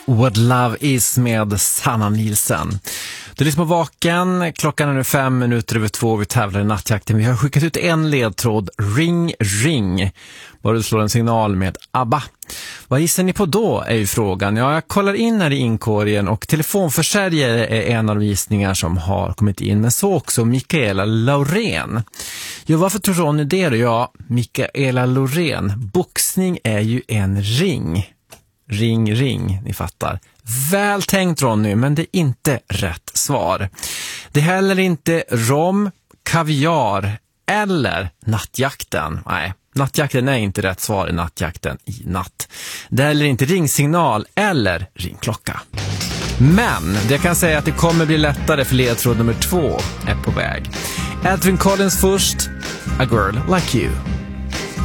What Love Is med Sanna Nielsen. Du lyssnar på Vaken, klockan är nu 2:05, vi tävlar i nattjakten. Vi har skickat ut en ledtråd, ring, ring. Bara du slår en signal med ABBA. Vad gissar ni på då är ju frågan. Ja, jag kollar in här i inkorgen och telefonförsäljare är en av de gissningar som har kommit in. Men så också Mikaela Laurén. Ja, varför tror Ronny det då? Ja, Mikaela Laurén. Boxning är ju en ring. Ring, ring, ni fattar. Väl tänkt Ronny, men det är inte rätt svar. Det är heller inte rom, kaviar eller nattjakten. Nej, nattjakten är inte rätt svar i nattjakten i natt. Det är heller inte ringsignal eller ringklocka. Men det kan säga att det kommer bli lättare för ledtråd nummer 2 är på väg. Edwin Collins först, A Girl Like You.